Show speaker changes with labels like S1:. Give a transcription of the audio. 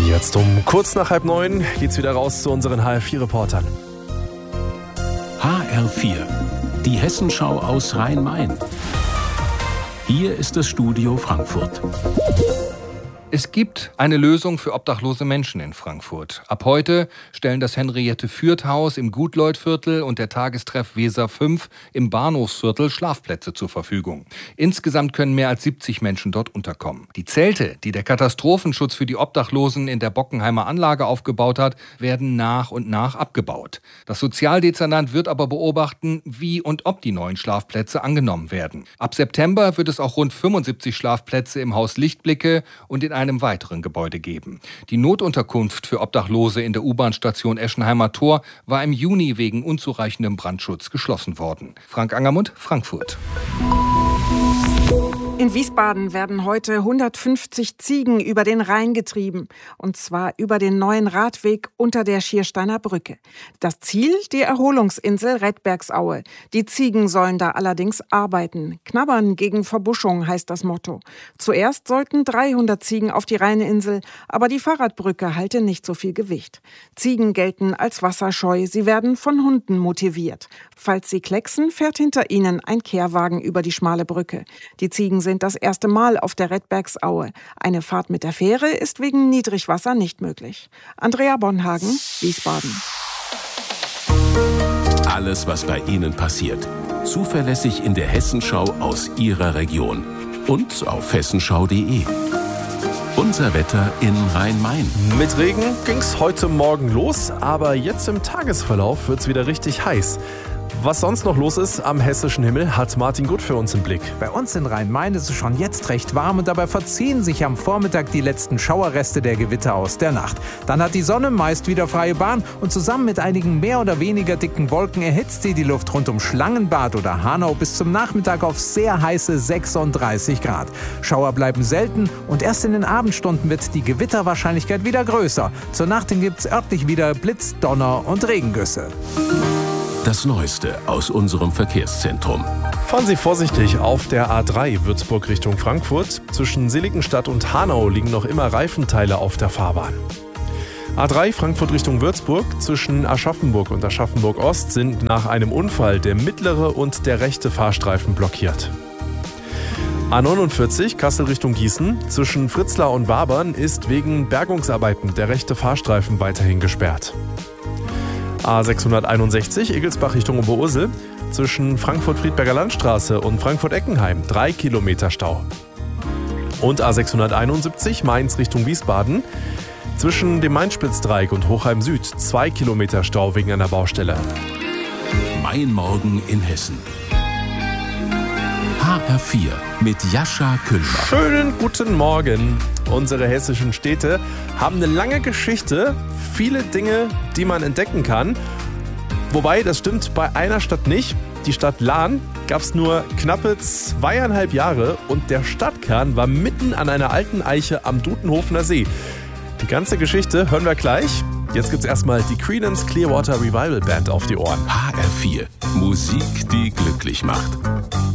S1: Jetzt um kurz nach 8:30 geht's wieder raus zu unseren HR4-Reportern.
S2: HR4, die Hessenschau aus Rhein-Main. Hier ist das Studio Frankfurt.
S3: Es gibt eine Lösung für obdachlose Menschen in Frankfurt. Ab heute stellen das Henriette-Fürth-Haus im Gutleutviertel und der Tagestreff Weser 5 im Bahnhofsviertel Schlafplätze zur Verfügung. Insgesamt können mehr als 70 Menschen dort unterkommen. Die Zelte, die der Katastrophenschutz für die Obdachlosen in der Bockenheimer Anlage aufgebaut hat, werden nach und nach abgebaut. Das Sozialdezernat wird aber beobachten, wie und ob die neuen Schlafplätze angenommen werden. Ab September wird es auch rund 75 Schlafplätze im Haus Lichtblicke und in einem weiteren Gebäude geben. Die Notunterkunft für Obdachlose in der U-Bahn-Station Eschenheimer Tor war im Juni wegen unzureichendem Brandschutz geschlossen worden. Frank Angermund, Frankfurt.
S4: In Wiesbaden werden heute 150 Ziegen über den Rhein getrieben. Und zwar über den neuen Radweg unter der Schiersteiner Brücke. Das Ziel, die Erholungsinsel Redbergsaue. Die Ziegen sollen da allerdings arbeiten. Knabbern gegen Verbuschung heißt das Motto. Zuerst sollten 300 Ziegen auf die Rheininsel, aber die Fahrradbrücke halte nicht so viel Gewicht. Ziegen gelten als wasserscheu, sie werden von Hunden motiviert. Falls sie klecksen, fährt hinter ihnen ein Kehrwagen über die schmale Brücke. Die Ziegen sind das erste Mal auf der Redbergsaue. Eine Fahrt mit der Fähre ist wegen Niedrigwasser nicht möglich. Andrea Bonhagen, Wiesbaden.
S2: Alles, was bei Ihnen passiert. Zuverlässig in der Hessenschau aus Ihrer Region. Und auf hessenschau.de. Unser Wetter in Rhein-Main.
S1: Mit Regen ging's heute Morgen los, aber jetzt im Tagesverlauf wird's wieder richtig heiß. Was sonst noch los ist am hessischen Himmel, hat Martin Gut für uns im Blick.
S5: Bei uns in Rhein-Main ist es schon jetzt recht warm und dabei verziehen sich am Vormittag die letzten Schauerreste der Gewitter aus der Nacht. Dann hat die Sonne meist wieder freie Bahn und zusammen mit einigen mehr oder weniger dicken Wolken erhitzt sie die Luft rund um Schlangenbad oder Hanau bis zum Nachmittag auf sehr heiße 36 Grad. Schauer bleiben selten und erst in den Abendstunden wird die Gewitterwahrscheinlichkeit wieder größer. Zur Nacht hin gibt's örtlich wieder Blitz, Donner und Regengüsse.
S2: Das Neueste aus unserem Verkehrszentrum.
S1: Fahren Sie vorsichtig auf der A3 Würzburg Richtung Frankfurt. Zwischen Seligenstadt und Hanau liegen noch immer Reifenteile auf der Fahrbahn. A3 Frankfurt Richtung Würzburg. Zwischen Aschaffenburg und Aschaffenburg Ost sind nach einem Unfall der mittlere und der rechte Fahrstreifen blockiert. A49 Kassel Richtung Gießen. Zwischen Fritzlar und Wabern ist wegen Bergungsarbeiten der rechte Fahrstreifen weiterhin gesperrt. A661 Egelsbach Richtung Oberursel. Zwischen Frankfurt-Friedberger Landstraße und Frankfurt-Eckenheim 3 Kilometer Stau. Und A671 Mainz Richtung Wiesbaden. Zwischen dem Mainspitzdreieck und Hochheim Süd 2 Kilometer Stau wegen einer Baustelle.
S2: Mein Morgen in Hessen. HR4 mit Jascha Kühlbach.
S1: Schönen guten Morgen. Unsere hessischen Städte haben eine lange Geschichte, viele Dinge, die man entdecken kann. Wobei, das stimmt bei einer Stadt nicht. Die Stadt Lahn gab es nur knappe 2,5 Jahre und der Stadtkern war mitten an einer alten Eiche am Dutenhofener See. Die ganze Geschichte hören wir gleich. Jetzt gibt's erstmal die Creedence Clearwater Revival Band auf die Ohren.
S2: HR4, Musik, die glücklich macht.